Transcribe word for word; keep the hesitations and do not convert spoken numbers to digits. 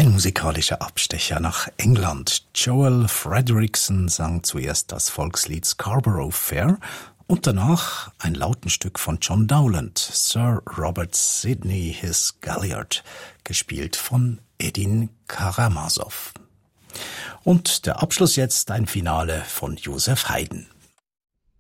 Ein musikalischer Abstecher nach England. Joel Fredrickson sang zuerst das Volkslied Scarborough Fair und danach ein Lautenstück von John Dowland, Sir Robert Sidney His Galliard, gespielt von Edin Karamazov. Und der Abschluss jetzt ein Finale von Joseph Haydn.